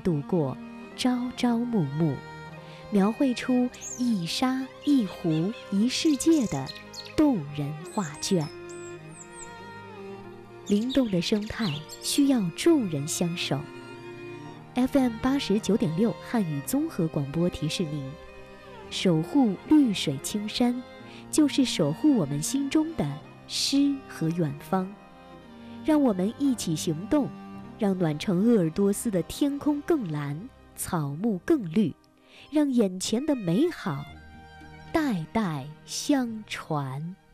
度过朝朝暮暮，描绘出一沙一湖一世界的动人画卷。灵动的生态需要众人相守。FM89.6汉语综合广播提示您，守护绿水青山，就是守护我们心中的诗和远方。让我们一起行动，让暖城鄂尔多斯的天空更蓝，草木更绿，让眼前的美好代代相传。